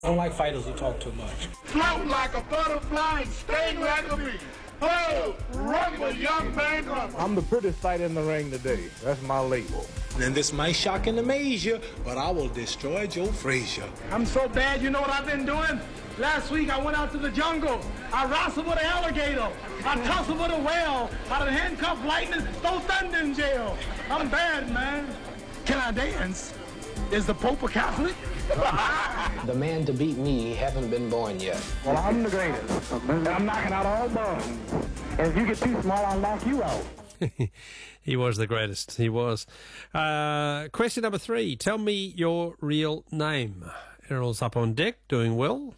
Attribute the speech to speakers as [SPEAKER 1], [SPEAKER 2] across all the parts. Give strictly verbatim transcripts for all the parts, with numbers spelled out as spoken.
[SPEAKER 1] I don't like fighters who talk too much.
[SPEAKER 2] Float like a butterfly and sting like a bee. Oh, rumble, young man, rumble.
[SPEAKER 3] I'm the prettiest fighter in the ring today. That's my label.
[SPEAKER 1] And this might shock and amaze you, but I will destroy Joe Frazier.
[SPEAKER 2] I'm so bad, you know what I've been doing? Last week I went out to the jungle. I wrestled with an alligator. I tussled with a whale. I done handcuffed lightning, throw thunder in jail. I'm bad, man. Can I dance? Is the Pope a Catholic?
[SPEAKER 4] The man to beat me haven't been born yet.
[SPEAKER 3] Well, I'm the greatest. And I'm knocking out all bums. And if you get too small, I'll knock you out.
[SPEAKER 5] He was the greatest. He was. Uh, question number three. Tell me your real name. Errol's up on deck, doing well.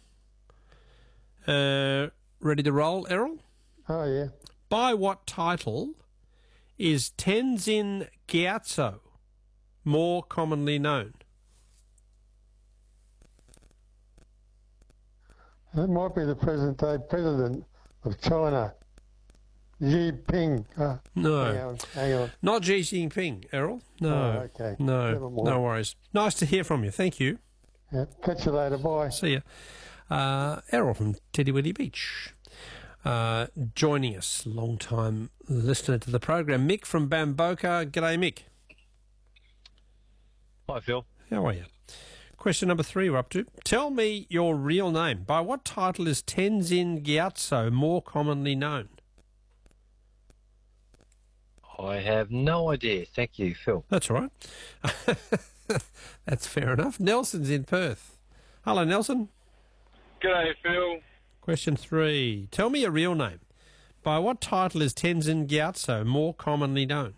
[SPEAKER 5] Uh, ready to roll, Errol?
[SPEAKER 6] Oh, yeah.
[SPEAKER 5] By what title is Tenzin Gyatso more commonly known?
[SPEAKER 6] That might be the present-day president of China, Xi Jinping. Uh,
[SPEAKER 5] No.
[SPEAKER 6] Hang on, hang on.
[SPEAKER 5] Not Xi Jinping, Errol. No.
[SPEAKER 6] Oh, okay.
[SPEAKER 5] No.
[SPEAKER 6] Never mind.
[SPEAKER 5] No worries. Nice to hear from you. Thank you.
[SPEAKER 6] Yeah, catch you later. Bye.
[SPEAKER 5] See ya. Uh, Errol from Tiddiwiddy Beach. Uh, joining us, long-time listener to the program, Mick from Bamboka. G'day, Mick.
[SPEAKER 7] Hi, Phil.
[SPEAKER 5] How are you? Question number three we're up to. Tell me your real name. By what title is Tenzin Gyatso more commonly known?
[SPEAKER 7] I have no idea. Thank you, Phil.
[SPEAKER 5] That's all right. That's fair enough. Nelson's in Perth. Hello, Nelson.
[SPEAKER 8] G'day, Phil.
[SPEAKER 5] Question three. Tell me your real name. By what title is Tenzin Gyatso more commonly known?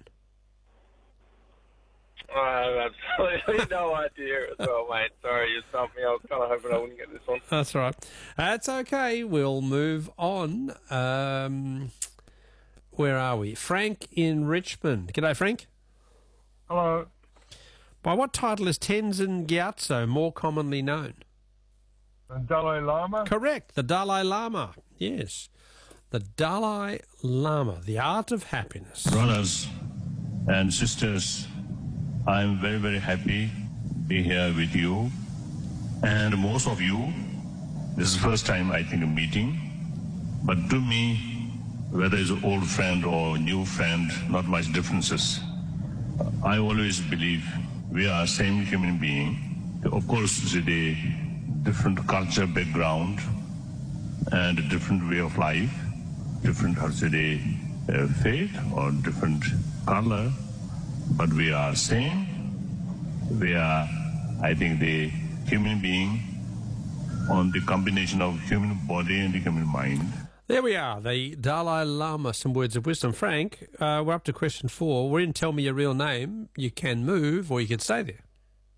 [SPEAKER 8] I have absolutely no idea as well, mate. Sorry, you stumped me. I was kind of hoping I wouldn't get this one.
[SPEAKER 5] That's all right. That's okay. We'll move on. Um, where are we? Frank in Richmond. G'day, Frank.
[SPEAKER 2] Hello.
[SPEAKER 5] By what title is Tenzin Gyatso more commonly known?
[SPEAKER 2] The Dalai Lama?
[SPEAKER 5] Correct. The Dalai Lama. Yes. The Dalai Lama. The Art of Happiness.
[SPEAKER 9] Brothers and sisters, I'm very, very happy to be here with you. And most of you, this is the first time I think of meeting. But to me, whether it's an old friend or a new friend, not much differences. I always believe we are same human being. Of course, it's a different culture background and a different way of life, different, how to say, uh, faith or different color. But we are same. We are, I think, the human being on the combination of human body and the human mind.
[SPEAKER 5] There we are, the Dalai Lama, some words of wisdom. Frank, uh, we're up to question four. We didn't tell me your real name. You can move or you can stay there.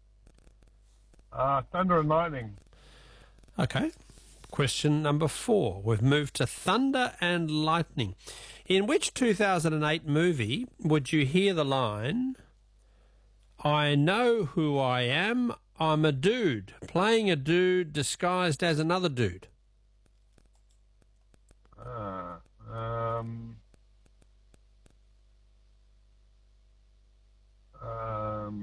[SPEAKER 2] Uh, Thunder and Lightning.
[SPEAKER 5] Okay. Question number four. We've moved to Thunder and Lightning. In which two thousand eight movie would you hear the line, I know who I am, I'm a dude, playing a dude disguised as another dude?
[SPEAKER 2] Uh, um, um,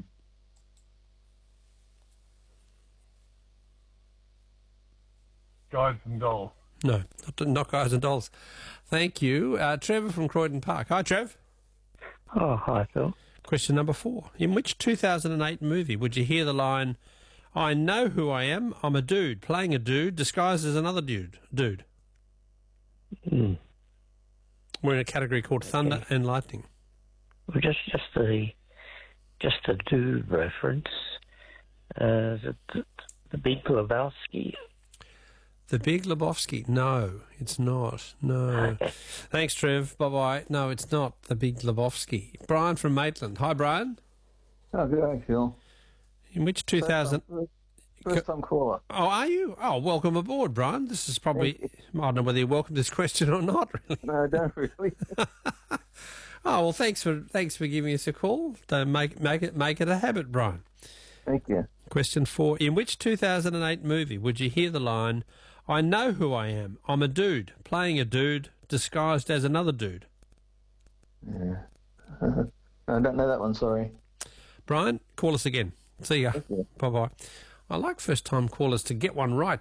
[SPEAKER 2] Guys and Dolls.
[SPEAKER 5] No, not, not Guys and Dolls. Thank you. Uh, Trevor from Croydon Park. Hi, Trev.
[SPEAKER 10] Oh, hi, Phil.
[SPEAKER 5] Question number four. In which two thousand eight movie would you hear the line, I know who I am, I'm a dude, playing a dude, disguised as another dude? Dude.
[SPEAKER 10] Mm.
[SPEAKER 5] We're in a category called Thunder
[SPEAKER 10] Okay.
[SPEAKER 5] and Lightning.
[SPEAKER 10] Well, just just the just a dude reference. Uh, the, the, the Big Lebowski.
[SPEAKER 5] The Big Lebowski. No, it's not. No. Thanks, Trev. Bye-bye. No, it's not The Big Lebowski. Brian from Maitland. Hi, Brian.
[SPEAKER 11] Oh, good day, Phil.
[SPEAKER 5] In which two thousand...
[SPEAKER 11] First time caller.
[SPEAKER 5] Oh, are you? Oh, welcome aboard, Brian. This is probably... I don't know whether you welcome this question or not, really.
[SPEAKER 11] No, I don't really.
[SPEAKER 5] Oh, well, thanks for thanks for giving us a call. Don't make, make, it, make it a habit, Brian.
[SPEAKER 11] Thank you.
[SPEAKER 5] Question four. In which two thousand eight movie would you hear the line, I know who I am, I'm a dude, playing a dude, disguised as another dude?
[SPEAKER 11] Yeah. I don't know that one, sorry.
[SPEAKER 5] Brian, call us again. See ya. Bye-bye. I like first-time callers to get one right.